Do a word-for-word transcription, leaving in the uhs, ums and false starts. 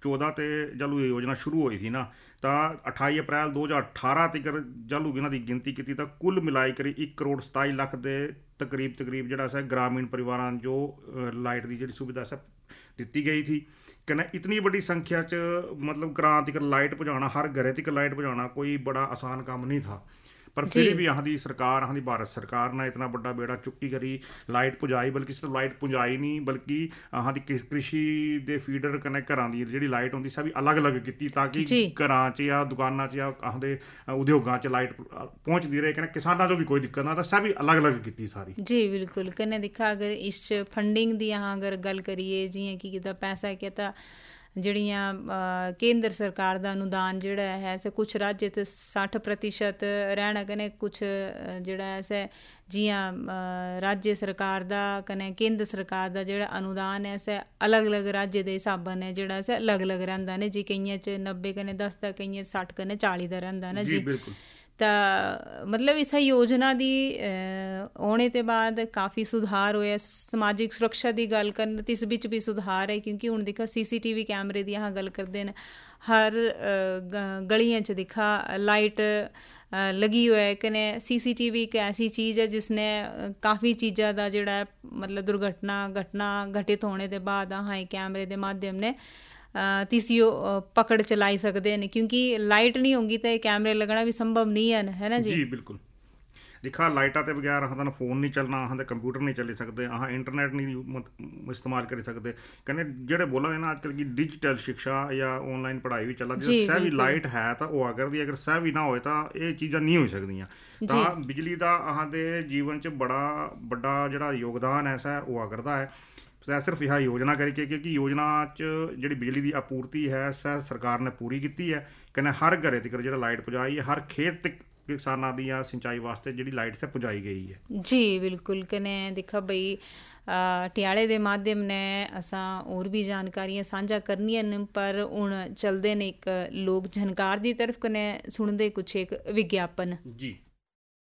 चौदह ते जलू ये योजना शुरू हुई थी ना, तो अठाई अप्रैल दो हज़ार अठारह तक जलू इन्हां दी गिनती की तो कुल मिलाई करी एक करोड़ सताई लख के तकरीब तकरीब जिहड़ा सा ग्रामीण परिवारां जो लाइट की जिहड़ी सुविधा सा दी गई थी। कन्नै इतनी बड़ी संख्या च मतलब ग्रां तक लाइट पहुँचाना, हर घरे तक लाइट पहुँचाना कोई बड़ा आसान काम नहीं था। पर फिर भी अहां दी सरकार, अहां दी भारत सरकार ने इतना बड़ा बेड़ा चुक्की करी, लाइट पुजाई, बल्कि सिर्फ लाइट पुजाई नहीं बल्कि अहां दी कृषि दे फीडर कन्नै घरां दी जेहड़ी लाइट होंदी सब अलग अलग कीती, ताकि घरां च या दुकानां च या अहां दे उद्योगां च लाइट पहुंचदी रहे, कन्नै किसानां जो भी कोई दिक्कत ना, सब अलग अलग कीती सारी। जी बिल्कुल। कन्नै दिक्खा अगर इस फंडिंग दी अहां अगर गल करिए, जियां कि किदा पैसा है कि ਜਿਹੜੀਆਂ ਕੇਂਦਰ ਸਰਕਾਰ ਦਾ ਅਨੁਦਾਨ ਜਿਹੜਾ ਹੈ ਸੇ ਕੁਛ ਰਾਜ ਤੇ साठ प्रतिशत ਰਹਿਣਾ, ਕਨੇ ਕੁਛ ਜਿਹੜਾ ਹੈ ਸੇ जियां राज्य सरकार ਦਾ कने केंद्र सरकार ਦਾ ਜਿਹੜਾ ਅਨੁਦਾਨ ਹੈ ਸੇ अलग अलग राज्य ਦੇ ਹਿਸਾਬਾਂ ਨੇ ਜਿਹੜਾ ਸੇ अलग अलग ਰਹਿੰਦਾ ਨੇ ਜੀ। ਕਈਆਂ 'ਚ नब्बे कने दस ਦਾ, ਕਈਆਂ साठ कने चाली ਦਾ ਰਹਿੰਦਾ ਨਾ जी। बिल्कुल। ਤਾਂ ਮਤਲਬ ਇਸ ਯੋਜਨਾ ਦੀ ਆਉਣੇ ਤੋਂ ਬਾਅਦ ਕਾਫੀ ਸੁਧਾਰ ਹੋਇਆ। ਸਮਾਜਿਕ ਸੁਰੱਖਿਆ ਦੀ ਗੱਲ ਕਰਨ ਤਾਂ ਇਸ ਵਿੱਚ ਵੀ ਸੁਧਾਰ ਹੈ, ਕਿਉਂਕਿ ਹੁਣ ਦੇਖਾ ਸੀ ਸੀ ਟੀ ਵੀ ਕੈਮਰੇ ਦੀ ਆਹ ਗੱਲ ਕਰਦੇ ਨੇ, ਹਰ ਗਲੀਆਂ 'ਚ ਦਿਖਾ ਲਾਈਟ लगी हुआ है। कने सी सी टी वी एक ऐसी चीज़ है जिसने काफ़ी चीज़ा का जोड़ा मतलब दुर्घटना घटना घटित होने के बाद हाँ कैमरे के माध्यम ने तीसी पकड़ चलाई सकते हैं, क्योंकि लाइट नहीं होगी तो कैमरे लगना भी संभव नहीं है, है ना जी। जी बिल्कुल। दिखा लाइटा के बगैर अहां दा फोन नहीं चलना, अहां दे कंप्यूटर नहीं चली सकते, अहां इंटरनेट नहीं इस्तेमाल कर सकते। कन्नै जेह्ड़े बोला दे ना अजकल की डिजिटल शिक्षा या ऑनलाइन पढ़ाई भी चला दी, सह भी लाइट है तो वो अगर दी अगर सह भी ना होए तो ये चीज़ां नहीं हो सकदियां। तां बिजली का अहां दे जीवन च बड़ा बड़ा जिहड़ा योगदान है सह वो करदा है। सिर्फ यह योजना करके, क्योंकि योजना च जिहड़ी बिजली की आपूर्ति है सह सरकार ने पूरी की है। कन्नै हर घरे तक जिहड़ा लाइट पहुँचाई है, हर खेत तक किसानां दी या सिंचाई वास्ते जिहड़ी लाइट से पहुँचाई गई है। जी बिल्कुल। कने दिखा बई टियाले दे माध्यम ने असां और भी जानकारियां साझा करनियां न, पर हुण चलदे ने एक लोक झनकार दी तरफ, कने सुनदे कुछ एक विज्ञापन। जी।